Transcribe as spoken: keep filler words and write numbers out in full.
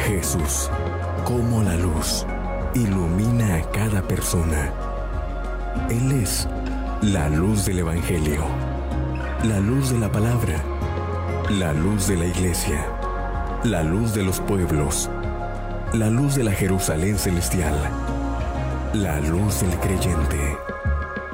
Jesús, como la luz, ilumina a cada persona. Él es la luz del Evangelio, la luz de la palabra, la luz de la iglesia, la luz de los pueblos, la luz de la Jerusalén celestial, la luz del creyente.